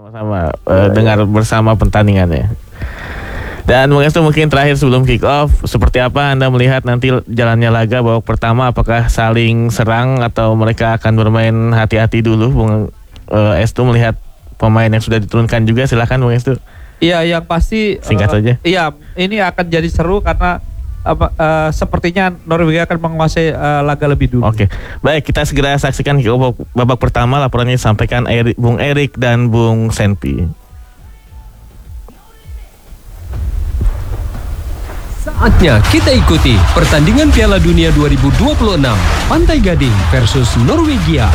sama dengar bersama pertandingannya. Dan Bung Estu, mungkin terakhir sebelum kick off, seperti apa Anda melihat nanti jalannya laga babak pertama? Apakah saling serang atau mereka akan bermain hati-hati dulu? Bung Estu melihat pemain yang sudah diturunkan juga, silakan Bung Estu. Iya, yang pasti singkat saja. Iya, ini akan jadi seru karena sepertinya Norwegia akan menguasai laga lebih dulu. Oke, baik, kita segera saksikan kick off babak pertama. Laporannya disampaikan Bung Erik dan Bung Senpi. Saatnya kita ikuti pertandingan Piala Dunia 2026 Pantai Gading versus Norwegia.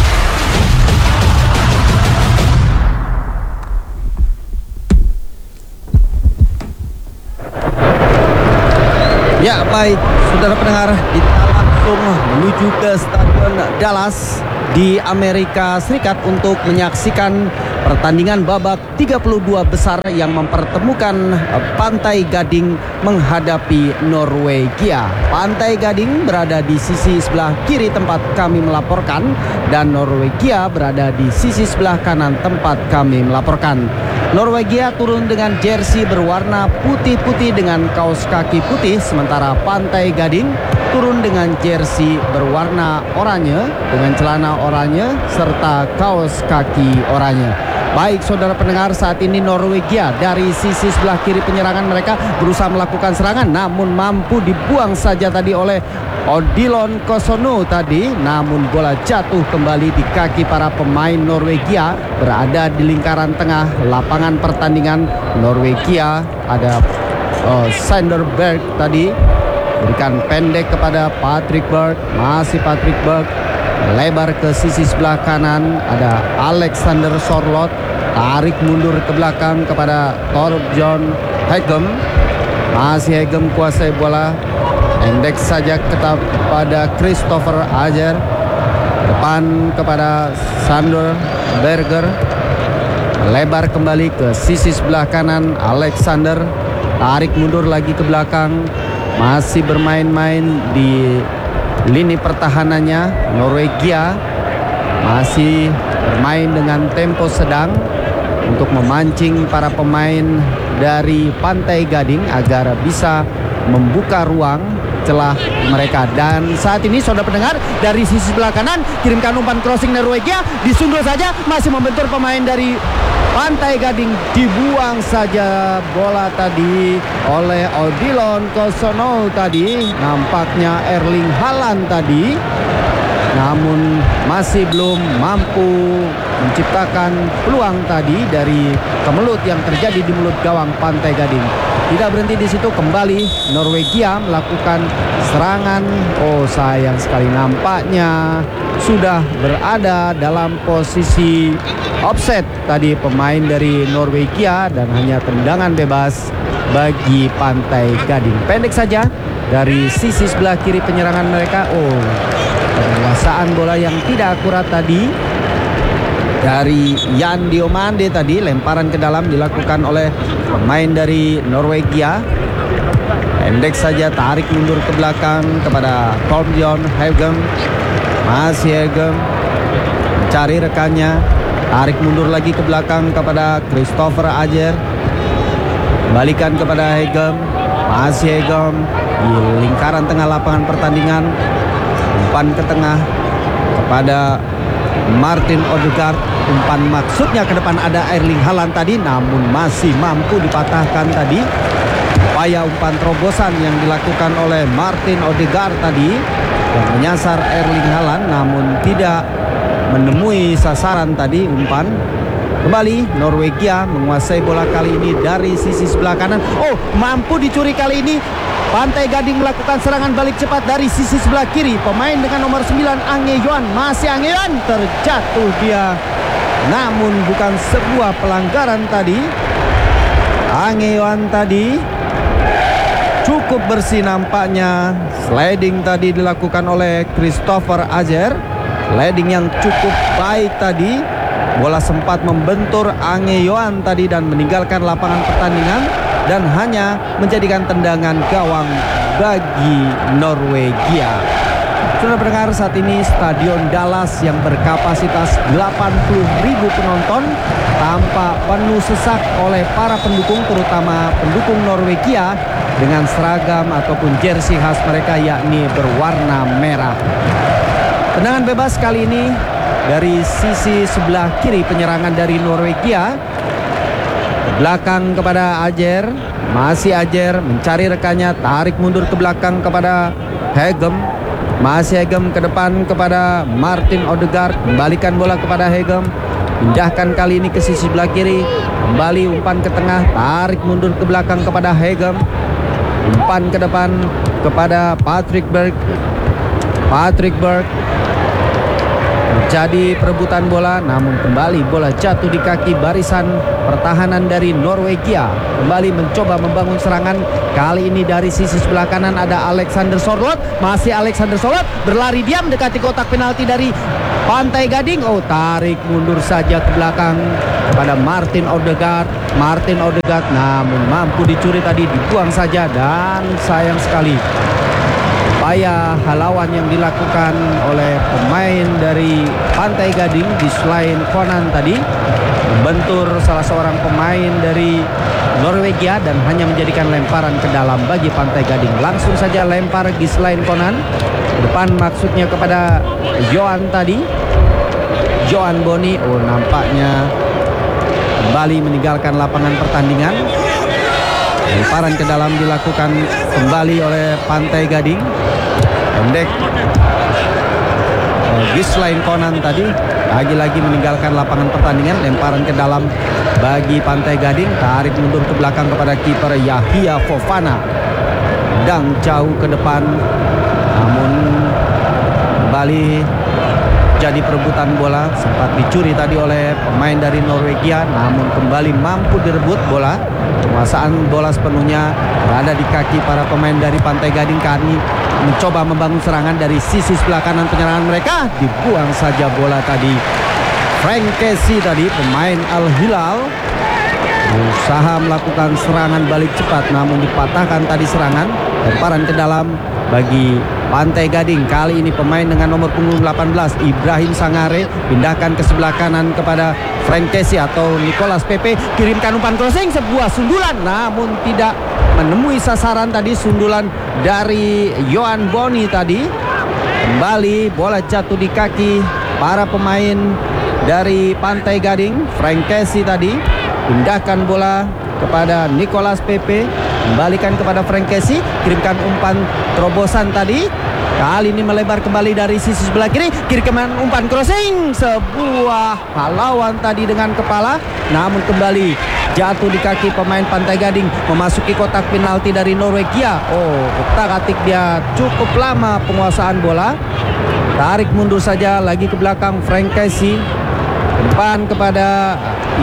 Ya, baik, saudara pendengar, kita langsung menuju ke Stadion Dallas di Amerika Serikat untuk menyaksikan pertandingan babak 32 besar yang mempertemukan Pantai Gading menghadapi Norwegia. Pantai Gading berada di sisi sebelah kiri tempat kami melaporkan dan Norwegia berada di sisi sebelah kanan tempat kami melaporkan. Norwegia turun dengan jersey berwarna putih-putih dengan kaos kaki putih, sementara Pantai Gading turun dengan jersey berwarna oranye dengan celana oranye serta kaos kaki oranye. Baik, saudara pendengar, saat ini Norwegia dari sisi sebelah kiri penyerangan mereka berusaha melakukan serangan, namun mampu dibuang saja tadi oleh Odilon Kosono tadi, namun bola jatuh kembali di kaki para pemain Norwegia. Berada di lingkaran tengah lapangan pertandingan Norwegia ada Sanderberg tadi, berikan pendek kepada Patrick Berg, masih Patrick Berg, lebar ke sisi sebelah kanan ada Alexander Sorloth, tarik mundur ke belakang kepada Torbjørn Hegem, masih Hegem kuasai bola, pendek saja kepada Christopher Ajer, depan kepada Sander Berger, lebar kembali ke sisi sebelah kanan Alexander, tarik mundur lagi ke belakang, masih bermain-main di lini pertahanannya. Norwegia masih bermain dengan tempo sedang untuk memancing para pemain dari Pantai Gading agar bisa membuka ruang celah mereka. Dan saat ini saudara pendengar, dari sisi sebelah kanan kirimkan umpan crossing Norwegia, disundul saja, masih membentur pemain dari Pantai Gading, dibuang saja bola tadi oleh Odilon Kosono tadi, nampaknya Erling Haaland tadi, namun masih belum mampu menciptakan peluang tadi dari kemelut yang terjadi di mulut gawang Pantai Gading. Tidak berhenti di situ, kembali Norwegia melakukan serangan. Oh, sayang sekali, nampaknya sudah berada dalam posisi offset tadi pemain dari Norwegia dan hanya tendangan bebas bagi Pantai Gading. Pendek saja dari sisi sebelah kiri penyerangan mereka. Oh, penguasaan bola yang tidak akurat tadi dari Jan Diomande tadi, lemparan ke dalam dilakukan oleh pemain dari Norwegia. Pendek saja, tarik mundur ke belakang kepada Torbjørn Hegem, masih Hegem mencari rekannya, tarik mundur lagi ke belakang kepada Christopher Ajer, kembalikan kepada Hegem, masih Hegem di lingkaran tengah lapangan pertandingan, umpan ke tengah kepada Martin Odegaard, umpan maksudnya ke depan ada Erling Haaland tadi, namun masih mampu dipatahkan tadi. Upaya umpan terobosan yang dilakukan oleh Martin Odegaard tadi yang menyasar Erling Haaland, namun tidak menemui sasaran tadi umpan. Kembali Norwegia menguasai bola kali ini dari sisi sebelah kanan. Oh, mampu dicuri kali ini. Pantai Gading melakukan serangan balik cepat dari sisi sebelah kiri. Pemain dengan nomor 9 Ange Yohan, masih Ange Yohan, terjatuh dia. Namun bukan sebuah pelanggaran tadi. Ange Yohan tadi cukup bersih nampaknya. Sliding tadi dilakukan oleh Christopher Ajer. Sliding yang cukup baik tadi. Bola sempat membentur Ange Yohan tadi dan meninggalkan lapangan pertandingan dan hanya menjadikan tendangan gawang bagi Norwegia. Sudah pendengar, saat ini Stadion Dallas yang berkapasitas 80.000 penonton tampak penuh sesak oleh para pendukung, terutama pendukung Norwegia dengan seragam ataupun jersey khas mereka yakni berwarna merah. Tendangan bebas kali ini dari sisi sebelah kiri penyerangan dari Norwegia. Belakang kepada Ajer, masih Ajer mencari rekannya, tarik mundur ke belakang kepada Hegem. Masih Hegem ke depan kepada Martin Odegaard, kembalikan bola kepada Hegem, pindahkan kali ini ke sisi sebelah kiri, kembali umpan ke tengah, tarik mundur ke belakang kepada Hegem, umpan ke depan kepada Patrick Berg. Jadi perebutan bola, namun kembali bola jatuh di kaki barisan pertahanan dari Norwegia. Kembali mencoba membangun serangan. Kali ini dari sisi sebelah kanan ada Alexander Sorloth. Masih Alexander Sorloth berlari diam mendekati kotak penalti dari Pantai Gading. Oh, tarik mundur saja ke belakang kepada Martin Odegaard. Namun mampu dicuri tadi, dibuang saja, dan sayang sekali upaya halauan yang dilakukan oleh pemain dari Pantai Gading di selain Conan tadi membentur salah seorang pemain dari Norwegia dan hanya menjadikan lemparan ke dalam bagi Pantai Gading. Langsung saja lempar Gislain Conan ke depan, maksudnya kepada Johan tadi, Johan Boni. Oh, nampaknya kembali meninggalkan lapangan pertandingan. Lemparan ke dalam dilakukan kembali oleh Pantai Gading. Pendek Gislain Conan tadi lagi-lagi meninggalkan lapangan pertandingan. Lemparan ke dalam bagi Pantai Gading, tarik mundur ke belakang kepada kiper Yahya Fofana. Dang jauh ke depan, namun kembali jadi perebutan bola. Sempat dicuri tadi oleh pemain dari Norwegia, namun kembali mampu direbut bola. Penguasaan bola sepenuhnya berada di kaki para pemain dari Pantai Gading. Kami mencoba membangun serangan dari sisi sebelah kanan penyerangan mereka. Dibuang saja bola tadi. Frank Casey tadi, pemain Al Hilal, berusaha melakukan serangan balik cepat, namun dipatahkan tadi serangan. Lemparan ke dalam bagi Pantai Gading. Kali ini pemain dengan nomor punggung 18 Ibrahim Sangare pindahkan ke sebelah kanan kepada Frank Casey atau Nicolas Pepe. Kirimkan umpan crossing, sebuah sundulan, namun tidak menemui sasaran tadi. Sundulan dari Johan Boni tadi. Kembali bola jatuh di kaki para pemain dari Pantai Gading. Frank Casey tadi pindahkan bola kepada Nicolas Pepe, kembalikan kepada Frank Casey, kirimkan umpan terobosan tadi. Kali ini melebar kembali dari sisi sebelah kiri, kirimkan umpan crossing, sebuah halauan tadi dengan kepala, namun kembali jatuh di kaki pemain Pantai Gading, memasuki kotak penalti dari Norwegia. Oh, otak-atik dia cukup lama penguasaan bola. Tarik mundur saja lagi ke belakang Frank Casey, umpan kepada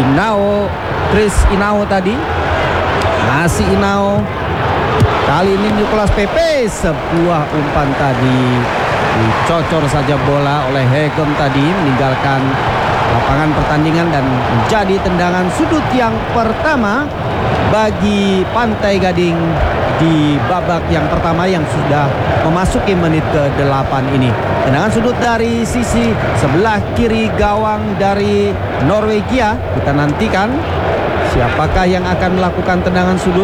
Chris Inao tadi. Masih Inao. Kali ini Nicolas Pepe, sebuah umpan tadi dicocor saja bola oleh Hegem tadi, meninggalkan lapangan pertandingan dan menjadi tendangan sudut yang pertama bagi Pantai Gading di babak yang pertama yang sudah memasuki menit ke-8 ini. Tendangan sudut dari sisi sebelah kiri gawang dari Norwegia. Kita nantikan siapakah yang akan melakukan tendangan sudut.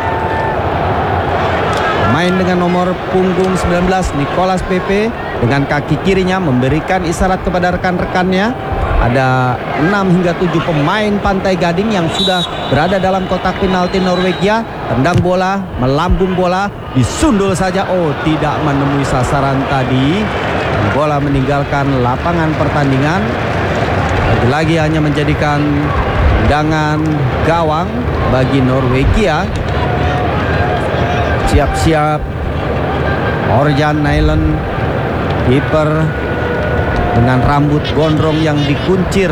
Pemain dengan nomor punggung 19 Nicolas Pepe dengan kaki kirinya memberikan isyarat kepada rekan-rekannya. Ada 6 hingga 7 pemain Pantai Gading yang sudah berada dalam kotak penalti Norwegia. Tendang bola, melambung bola, disundul saja. Oh, tidak menemui sasaran tadi. Bola meninggalkan lapangan pertandingan. Lagi-lagi hanya menjadikan tendangan gawang bagi Norwegia. Siap-siap Orjan Nyland, kiper dengan rambut gondrong yang dikuncir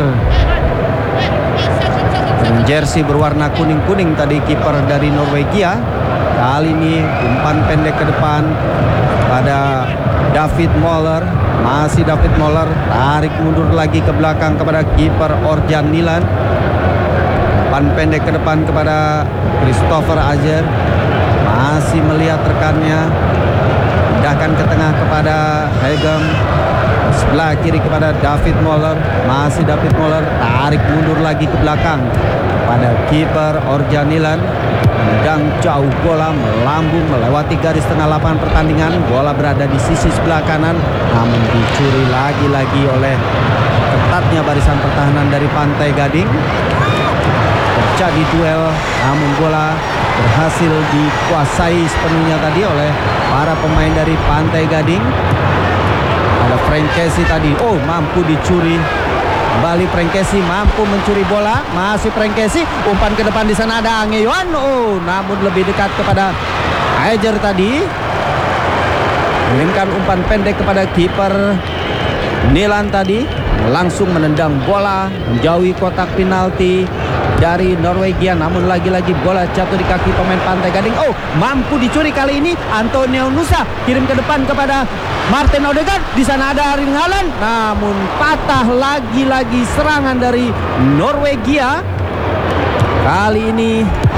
dengan jersey berwarna kuning-kuning tadi, kiper dari Norwegia. Kali ini umpan pendek ke depan pada David Moller. Masih David Moller, tarik mundur lagi ke belakang kepada kiper Orjan Nyland. Umpan pendek ke depan kepada Christopher Ajer. Masih melihat rekannya, Pindahkan ke tengah kepada Hegem. Sebelah kiri kepada David Moller. Masih David Moller, tarik mundur lagi ke belakang pada kiper Orjanilan. Tendang jauh, bola melambung melewati garis tengah lapangan pertandingan. Bola berada di sisi sebelah kanan, namun dicuri lagi-lagi oleh ketatnya barisan pertahanan dari Pantai Gading. Terjadi duel, namun bola berhasil dikuasai sepenuhnya tadi oleh para pemain dari Pantai Gading. Ada Frank Casey tadi, mampu dicuri. Kembali Frank Casey mampu mencuri bola. Masih Frank Casey, umpan ke depan, di sana ada Angeyon. Namun lebih dekat kepada Aijer tadi. Mengirimkan umpan pendek kepada kiper Nilan tadi. Langsung menendang bola menjauhi kotak penalti dari Norwegia, namun lagi-lagi bola jatuh di kaki pemain Pantai Gading. Mampu dicuri kali ini. Antonio Nusa kirim ke depan kepada Martin Odegaard. Di sana ada Erling Haaland, namun patah lagi-lagi serangan dari Norwegia. Kali ini